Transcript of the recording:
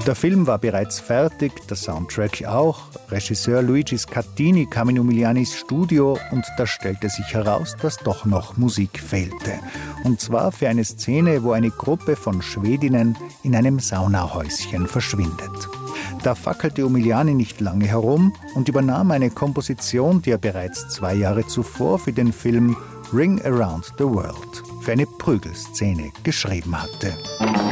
Der Film war bereits fertig, der Soundtrack auch. Regisseur Luigi Scattini kam in Umilianis Studio und da stellte sich heraus, dass doch noch Musik fehlte. Und zwar für eine Szene, wo eine Gruppe von Schwedinnen in einem Saunahäuschen verschwindet. Da fackelte Umiliani nicht lange herum und übernahm eine Komposition, die er bereits 2 Jahre zuvor für den Film Ring Around the World für eine Prügelszene geschrieben hatte.